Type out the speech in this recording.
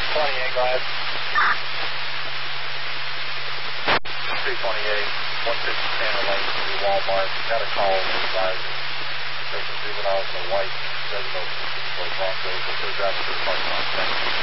glass. 328, 150 Santa Lane to Walmart. Got a call advising there's some juveniles in a white Desert Oak Bronco, but they're driving to the parking lot.